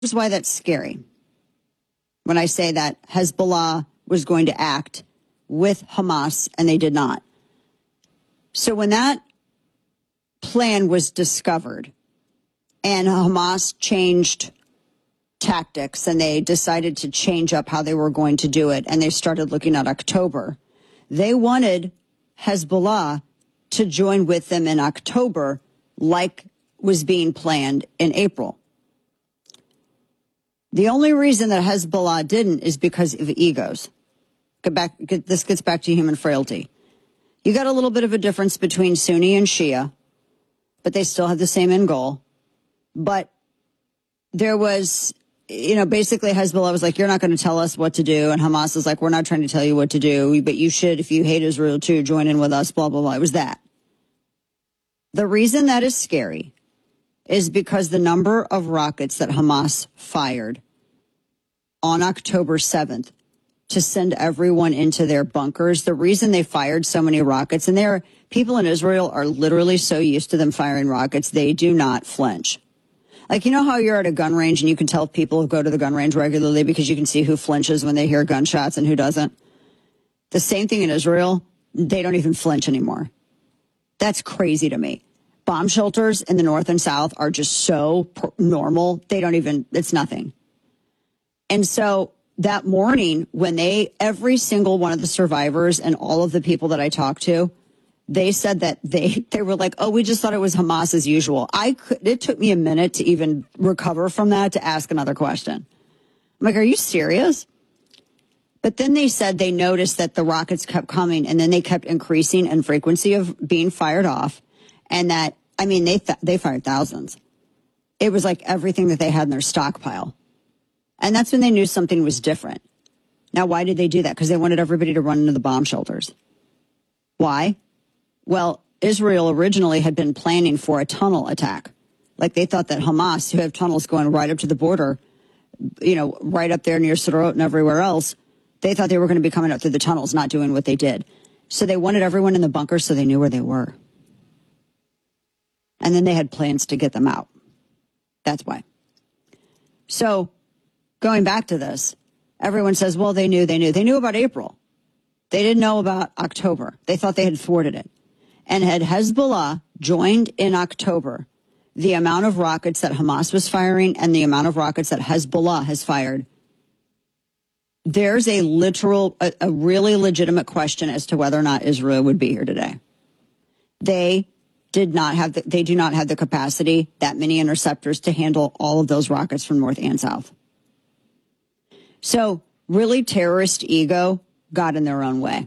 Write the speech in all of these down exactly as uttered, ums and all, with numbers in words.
Here's why that's scary. When I say that Hezbollah was going to act with Hamas and they did not. So when that plan was discovered and Hamas changed tactics and they decided to change up how they were going to do it and they started looking at October, they wanted Hezbollah to join with them in October like was being planned in April. The only reason that Hezbollah didn't is because of egos. Get back, get, this gets back to human frailty. You got a little bit of a difference between Sunni and Shia, but they still have the same end goal. But there was, you know, basically Hezbollah was like, you're not going to tell us what to do. And Hamas is like, we're not trying to tell you what to do, but you should, if you hate Israel too, join in with us, blah, blah, blah. It was that. The reason that is scary is because the number of rockets that Hamas fired on October seventh to send everyone into their bunkers, the reason they fired so many rockets, and there, people in Israel are literally so used to them firing rockets, they do not flinch. Like, you know how you're at a gun range and you can tell people who go to the gun range regularly because you can see who flinches when they hear gunshots and who doesn't? The same thing in Israel. They don't even flinch anymore. That's crazy to me. Bomb shelters in the north and south are just so normal. They don't even, it's nothing. And so that morning when they, every single one of the survivors and all of the people that I talked to, they said that they, they were like, oh, we just thought it was Hamas as usual. I could, it took me a minute to even recover from that to ask another question. I'm like, are you serious? But then they said they noticed that the rockets kept coming and then they kept increasing in frequency of being fired off. And that, I mean, they, th- they fired thousands. It was like everything that they had in their stockpile. And that's when they knew something was different. Now, why did they do that? Because they wanted everybody to run into the bomb shelters. Why? Well, Israel originally had been planning for a tunnel attack. Like they thought that Hamas, who have tunnels going right up to the border, you know, right up there near Sderot and everywhere else, they thought they were going to be coming up through the tunnels, not doing what they did. So they wanted everyone in the bunker so they knew where they were. And then they had plans to get them out. That's why. So going back to this, everyone says, well, they knew, they knew. They knew about April. They didn't know about October. They thought they had thwarted it. And had Hezbollah joined in October, the amount of rockets that Hamas was firing and the amount of rockets that Hezbollah has fired, there's a literal, a, a really legitimate question as to whether or not Israel would be here today. They did not have, the, they do not have the capacity, that many interceptors to handle all of those rockets from north and south. So really terrorist ego got in their own way.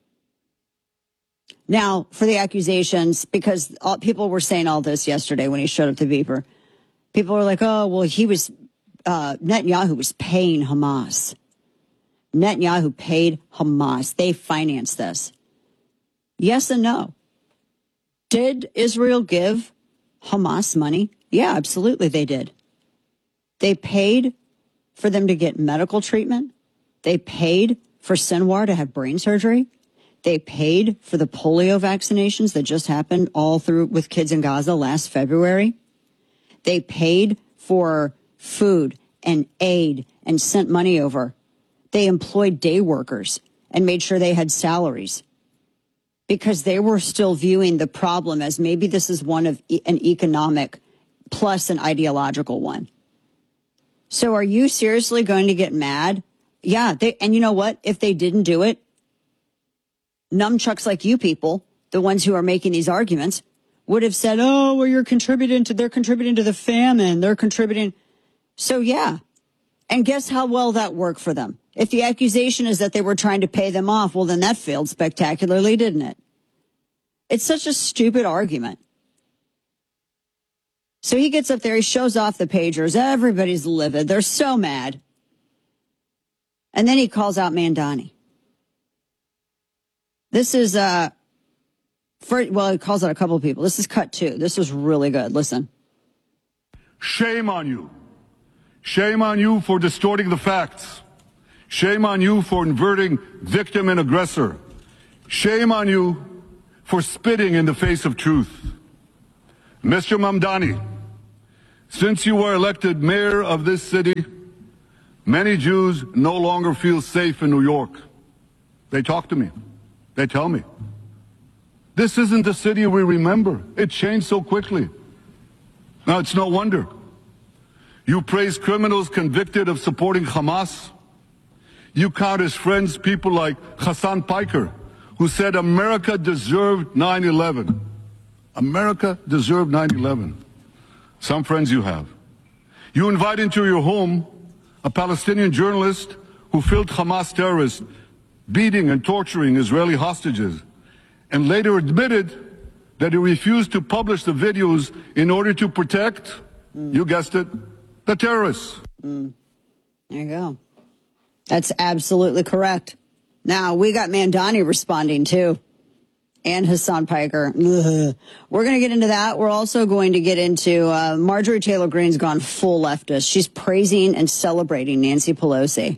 Now, for the accusations, because all, people were saying all this yesterday when he showed up to Beeper. People were like, oh, well, he was, uh, Netanyahu was paying Hamas. Netanyahu paid Hamas. They financed this. Yes and no. Did Israel give Hamas money? Yeah, absolutely they did. They paid for them to get medical treatment. They paid for Sinwar to have brain surgery. They paid for the polio vaccinations that just happened all through with kids in Gaza last February. They paid for food and aid and sent money over. They employed day workers and made sure they had salaries because they were still viewing the problem as maybe this is one of e- an economic plus an ideological one. So are you seriously going to get mad? Yeah. They, and you know what? If they didn't do it, numchucks like you people, the ones who are making these arguments, would have said, oh, well, you're contributing to, they're contributing to the famine. They're contributing. So, yeah. And guess how well that worked for them? If the accusation is that they were trying to pay them off, well, then that failed spectacularly, didn't it? It's such a stupid argument. So he gets up there, he shows off the pagers. Everybody's livid. They're so mad. And then he calls out Mandani. This is, uh, for, well, he calls out a couple of people. This is cut two. This was really good. Listen. Shame on you. Shame on you for distorting the facts. Shame on you for inverting victim and aggressor. Shame on you for spitting in the face of truth. Mister Mamdani, Since you were elected mayor of this city, many Jews no longer feel safe in New York. They talk to me. They tell me. This isn't the city we remember. It changed so quickly. Now, it's no wonder. You praise criminals convicted of supporting Hamas. You count as friends people like Hassan Piker, who said America deserved nine eleven. America deserved nine eleven. Some friends you have. You invite into your home a Palestinian journalist who filmed Hamas terrorists beating and torturing Israeli hostages, and later admitted that he refused to publish the videos in order to protect, mm. you guessed it, the terrorists. Mm. There you go. That's absolutely correct. Now, we got Mandani responding, too, and Hassan Piker. Ugh. We're going to get into that. We're also going to get into uh, Marjorie Taylor Greene's gone full leftist. She's praising and celebrating Nancy Pelosi.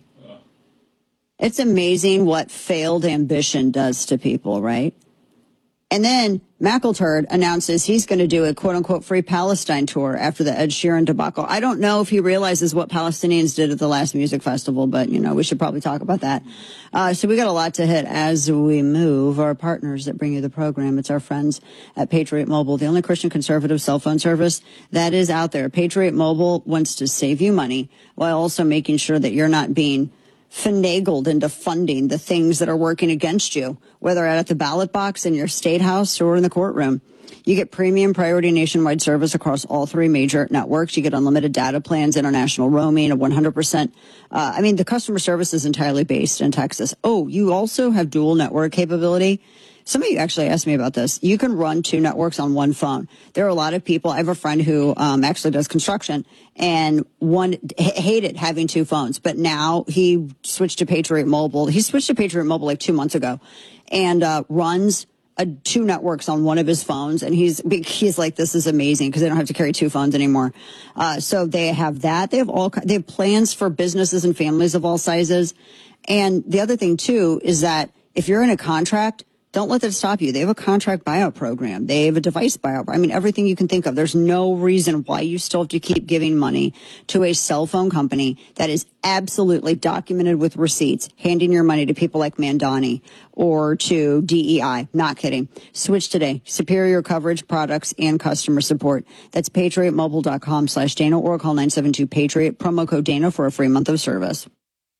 It's amazing what failed ambition does to people, right? And then McElturd announces he's going to do a quote-unquote free Palestine tour after the Ed Sheeran debacle. I don't know if he realizes what Palestinians did at the last music festival, but, you know, we should probably talk about that. Uh, so we got a lot to hit as we move. Our partners that bring you the program, it's our friends at Patriot Mobile, the only Christian conservative cell phone service that is out there. Patriot Mobile wants to save you money while also making sure that you're not being finagled into funding the things that are working against you, whether at the ballot box, in your state house, or in the courtroom. You get premium priority nationwide service across all three major networks. You get unlimited data plans, international roaming, a one hundred percent. Uh, I mean, the customer service is entirely based in Texas. Oh, you also have dual network capability. Some of you actually asked me about this. You can run two networks on one phone. There are a lot of people. I have a friend who um, actually does construction, and one h- hated having two phones, but now he switched to Patriot Mobile. He switched to Patriot Mobile like two months ago, and uh, runs a, two networks on one of his phones. And he's he's like, this is amazing because they don't have to carry two phones anymore. Uh, so they have that. They have all they have plans for businesses and families of all sizes. And the other thing too is that if you're in a contract, don't let that stop you. They have a contract buyout program. They have a device buyout. I mean, everything you can think of. There's no reason why you still have to keep giving money to a cell phone company that is absolutely documented with receipts, handing your money to people like Mandani or to D E I. Not kidding. Switch today. Superior coverage, products, and customer support. That's patriotmobile.com slash Dana or call nine seven two Patriot. Promo code Dana for a free month of service.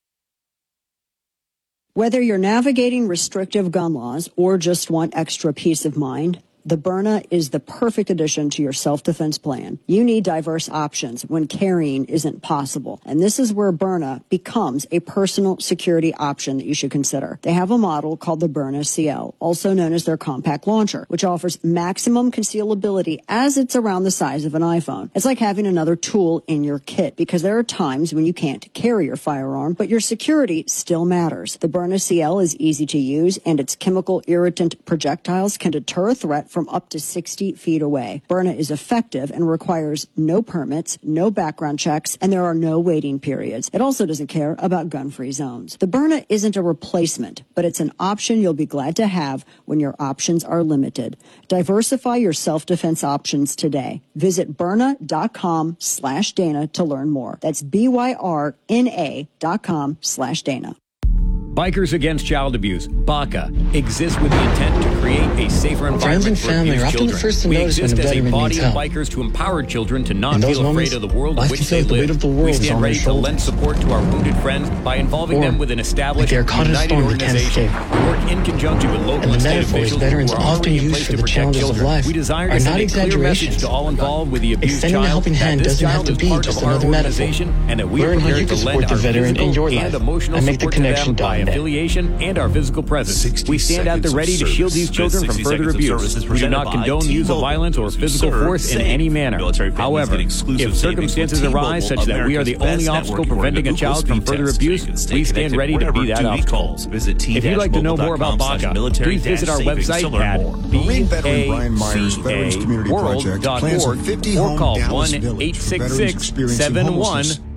Whether you're navigating restrictive gun laws or just want extra peace of mind, the Byrna is the perfect addition to your self-defense plan. You need diverse options when carrying isn't possible. And this is where Byrna becomes a personal security option that you should consider. They have a model called the Byrna C L, also known as their compact launcher, which offers maximum concealability as it's around the size of an iPhone. It's like having another tool in your kit because there are times when you can't carry your firearm, but your security still matters. The Byrna C L is easy to use, and its chemical irritant projectiles can deter a threat from up to sixty feet away. Byrna is effective and requires no permits, no background checks, and there are no waiting periods. It also doesn't care about gun-free zones. The Byrna isn't a replacement, but it's an option you'll be glad to have when your options are limited. Diversify your self-defense options today. Visit Byrna.com slash Dana to learn more. That's B-Y-R-N-A dot com slash Dana. Bikers Against Child Abuse, B A C A, exists with the intent to create a safer environment Friends and for family abused are often children. the first to we notice exist when a as a veteran body needs of help. bikers to empower children to not In those feel moments, afraid of the world in life which can they feel like the live. weight of the world we is stand on their ready to lend shoulders. support to our wounded friends by involving Or them with an like established, they are caught in a united storm they can't organization. escape. We work in conjunction with local And the and state metaphors officials veterans who are often already in use place for to the protect challenges of children. life We desire are to not send a clear exaggerations. message to all involved with the abused Extending a child helping hand that this doesn't have child to is be part just of our another metaphor. organization and that we are Learn how prepared you to can lend support the our veteran in physical your and life emotional and make the support connection to them by dot net. affiliation and our physical presence. We stand out there ready to shield these children from further abuse. We do not condone the use of violence or physical force in any manner. However, if circumstances arise such that we are the only obstacle preventing a child from further abuse, we stand ready to be that obstacle. If you'd like to know more about B A C A, please visit our website at B A C A world dot org or call one eight six six, seven one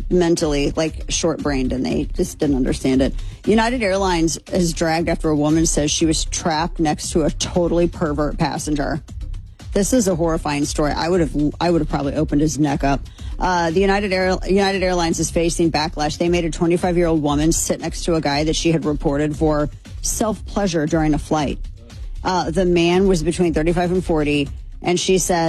mentally, like, short-brained, and they just didn't understand it. United Airlines is dragged after a woman says she was trapped next to a totally pervert passenger. This is a horrifying story. I would have, I would have probably opened his neck up. Uh, the United Air, United Airlines is facing backlash. They made a twenty-five-year-old woman sit next to a guy that she had reported for self-pleasure during a flight. Uh, the man was between thirty-five and forty, and she said,